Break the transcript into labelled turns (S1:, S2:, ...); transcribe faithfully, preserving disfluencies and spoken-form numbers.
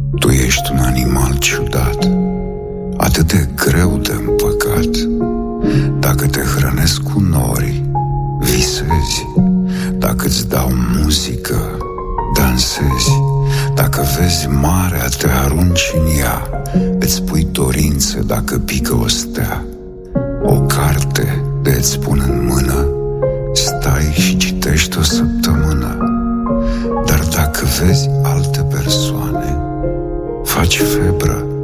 S1: Tu ești un animal ciudat, atât de greu de împăcat. Dacă te hrănesc cu nori, visezi. Dacă îți dau muzică, dansezi. Dacă vezi marea, te arunci în ea. Îți pui dorințe dacă pică o stea. O carte de îți pun în mână, stai și citești o săptămână. Dar dacă vezi alte persoane, faci febră